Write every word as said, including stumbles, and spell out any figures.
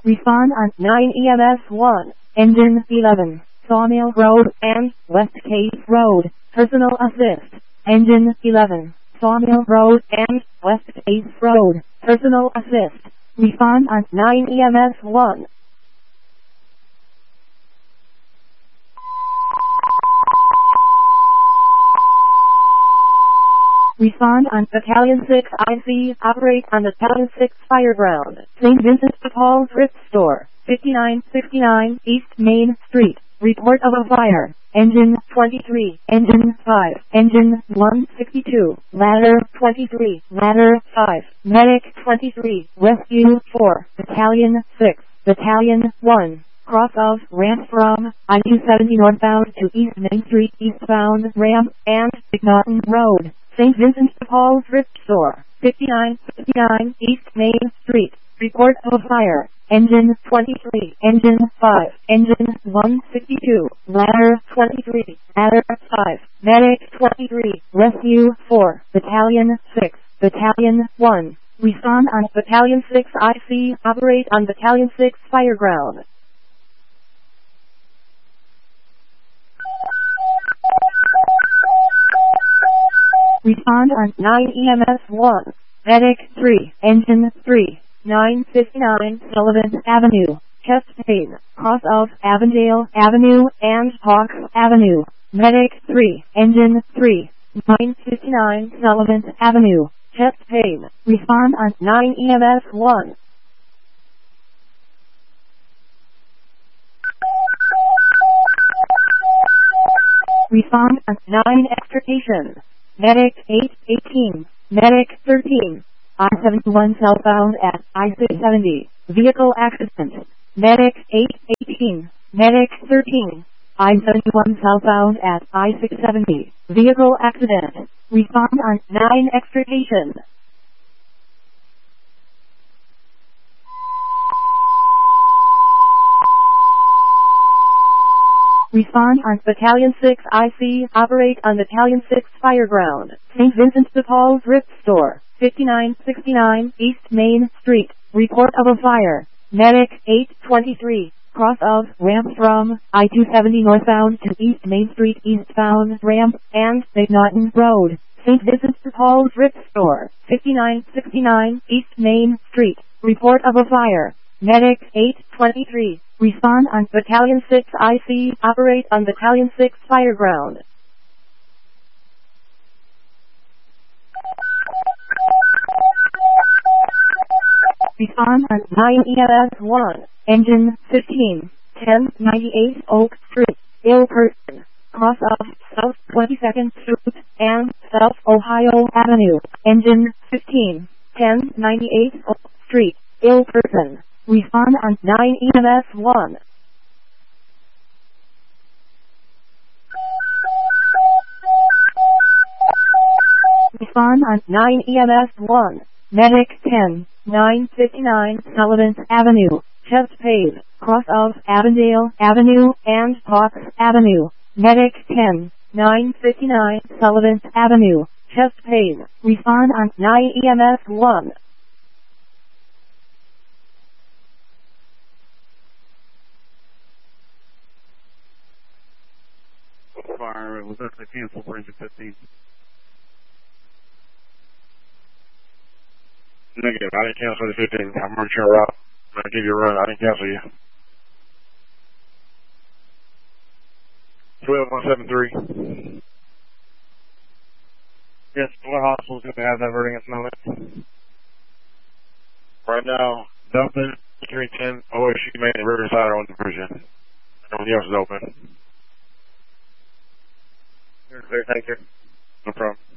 Respond on nine E M S one. Engine eleven. Sawmill Road and West Case Road. Personal assist. Engine eleven. Sawmill Road and West Case Road. Personal assist. Respond on nine E M S one. Respond on Battalion six I C. Operate on the Battalion six Fireground. Saint Vincent de Paul's Thrift Store. fifty-nine sixty-nine East Main Street. Report of a fire. Engine twenty-three. Engine five. Engine one sixty-two. Ladder twenty-three. Ladder five. Medic twenty-three. Rescue four. Battalion six. Battalion one. Cross of ramp from I two seventy northbound to East Main Street eastbound ramp and McNaughton Road. Saint Vincent de Paul's Thrift Store. fifty-nine fifty-nine East Main Street. Report of a fire. Engine twenty-three. Engine five. Engine one sixty-two. Ladder twenty-three. Ladder five. Medic twenty-three. Rescue four. Battalion six. Battalion one. Respond on Battalion six I C. Operate on Battalion six Fireground. Respond on nine E M S one. Medic three. Engine three. nine fifty-nine Sullivan Avenue. Chest pain. Cross of Avondale Avenue and Hawks Avenue. Medic three. Engine three. nine fifty-nine Sullivan Avenue. Chest pain. Respond on nine E M S one. Respond on nine Extrication. Medic eight eighteen. Medic thirteen. I seventy-one southbound at I six seventy. Vehicle accident. Medic eight eighteen. Medic thirteen. I seventy-one southbound at I six seventy. Vehicle accident. Respond on nine Extrication. Respond on Battalion six I C. Operate on Battalion six Fireground. Saint Vincent de Paul's Thrift Store. fifty-nine sixty-nine East Main Street. Report of a fire. Medic eight twenty-three. Cross of ramp from I two seventy northbound to East Main Street eastbound ramp and McNaughton Road. Saint Vincent de Paul's Thrift Store. fifty-nine sixty-nine East Main Street. Report of a fire. Medic eight twenty-three. Respond on Battalion six I C. Operate on Battalion six Fireground. Respond on nine E M S one. Engine fifteen. ten ninety-eight Oak Street. Ill person. Cross of South twenty-second Street and South Ohio Avenue. Engine fifteen. ten ninety-eight Oak Street. Ill person. Respond on nine E M S one. Respond on nine E M S one. Medic ten. nine fifty-nine Sullivan Avenue. Chest pave. Cross of Avondale Avenue and Hawks Avenue. Medic ten. nine fifty-nine Sullivan Avenue. Chest pave. Respond on nine E M S one. Fire was actually canceled for engine fifteen. Negative. I didn't cancel the fifteen. I'm running your route. I'm going to give you a run. I didn't cancel you. twelve one seven three. Yes, what hospital is going to have that verdict at the moment? Right now, Dublin, three ten, O S U Main, and Riverside are on diversion. Everything else is open. You're clear, thank you. No problem.